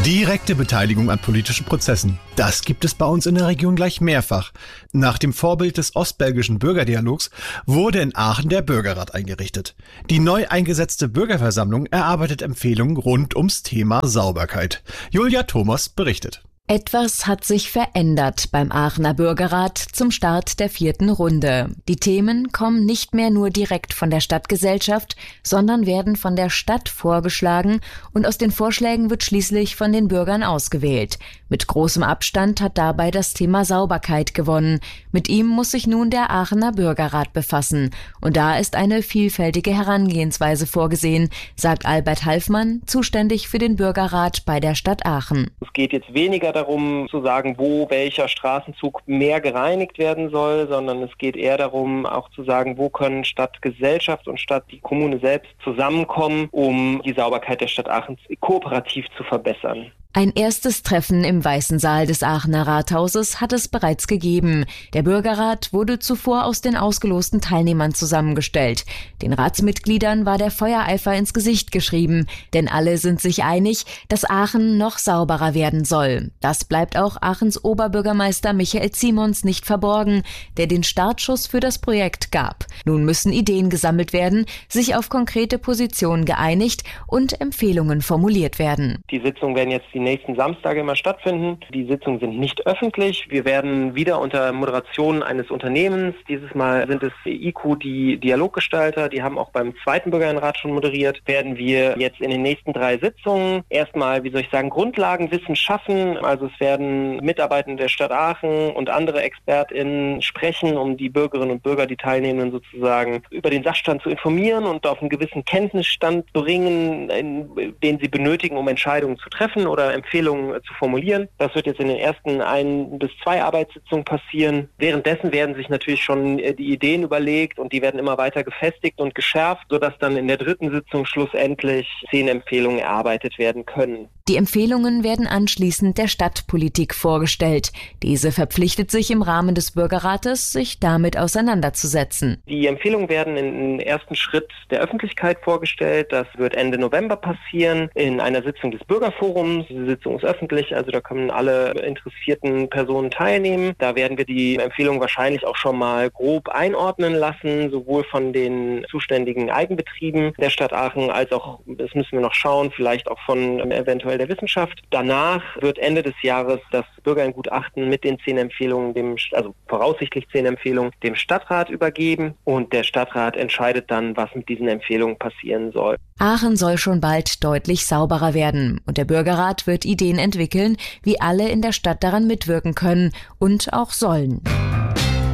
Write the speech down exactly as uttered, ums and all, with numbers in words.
Direkte Beteiligung an politischen Prozessen. Das gibt es bei uns in der Region gleich mehrfach. Nach dem Vorbild des ostbelgischen Bürgerdialogs wurde in Aachen der Bürgerrat eingerichtet. Die neu eingesetzte Bürgerversammlung erarbeitet Empfehlungen rund ums Thema Sauberkeit. Julia Thomas berichtet. Etwas hat sich verändert beim Aachener Bürgerrat zum Start der vierten Runde. Die Themen kommen nicht mehr nur direkt von der Stadtgesellschaft, sondern werden von der Stadt vorgeschlagen und aus den Vorschlägen wird schließlich von den Bürgern ausgewählt. Mit großem Abstand hat dabei das Thema Sauberkeit gewonnen. Mit ihm muss sich nun der Aachener Bürgerrat befassen. Und da ist eine vielfältige Herangehensweise vorgesehen, sagt Albert Halfmann, zuständig für den Bürgerrat bei der Stadt Aachen. Es geht jetzt weniger darum zu sagen, wo welcher Straßenzug mehr gereinigt werden soll, sondern es geht eher darum, auch zu sagen, wo können Stadtgesellschaft und Stadt, die Kommune selbst zusammenkommen, um die Sauberkeit der Stadt Aachen kooperativ zu verbessern. Ein erstes Treffen im Weißen Saal des Aachener Rathauses hat es bereits gegeben. Der Bürgerrat wurde zuvor aus den ausgelosten Teilnehmern zusammengestellt. Den Ratsmitgliedern war der Feuereifer ins Gesicht geschrieben, denn alle sind sich einig, dass Aachen noch sauberer werden soll. Das bleibt auch Aachens Oberbürgermeister Michael Simons nicht verborgen, der den Startschuss für das Projekt gab. Nun müssen Ideen gesammelt werden, sich auf konkrete Positionen geeinigt und Empfehlungen formuliert werden. Die Sitzungen werden jetzt die nächsten Samstage immer stattfinden. Die Sitzungen sind nicht öffentlich. Wir werden wieder unter Moderation eines Unternehmens, dieses Mal sind es I Q, die Dialoggestalter, die haben auch beim zweiten Bürgerinnenrat schon moderiert, werden wir jetzt in den nächsten drei Sitzungen erstmal, wie soll ich sagen, Grundlagenwissen schaffen. Also es werden Mitarbeitende der Stadt Aachen und andere ExpertInnen sprechen, um die Bürgerinnen und Bürger, die Teilnehmenden sozusagen über den Sachstand zu informieren und auf einen gewissen Kenntnisstand bringen, den sie benötigen, um Entscheidungen zu treffen oder Empfehlungen zu formulieren. Das wird jetzt in den ersten ein bis zwei Arbeitssitzungen passieren. Währenddessen werden sich natürlich schon die Ideen überlegt und die werden immer weiter gefestigt und geschärft, sodass dann in der dritten Sitzung schlussendlich zehn Empfehlungen erarbeitet werden können. Die Empfehlungen werden anschließend der Stadtpolitik vorgestellt. Diese verpflichtet sich im Rahmen des Bürgerrates, sich damit auseinanderzusetzen. Die Empfehlungen werden im ersten Schritt der Öffentlichkeit vorgestellt. Das wird Ende November passieren in einer Sitzung des Bürgerforums. Diese Sitzung ist öffentlich, also da können alle interessierten Personen teilnehmen. Da werden wir die Empfehlungen wahrscheinlich auch schon mal grob einordnen lassen, sowohl von den zuständigen Eigenbetrieben der Stadt Aachen als auch, das müssen wir noch schauen, vielleicht auch von eventuell der Wissenschaft. Danach wird Ende des Jahres das Bürgergutachten mit den zehn Empfehlungen, dem, also voraussichtlich zehn Empfehlungen, dem Stadtrat übergeben und der Stadtrat entscheidet dann, was mit diesen Empfehlungen passieren soll. Aachen soll schon bald deutlich sauberer werden und der Bürgerrat wird Ideen entwickeln, wie alle in der Stadt daran mitwirken können und auch sollen.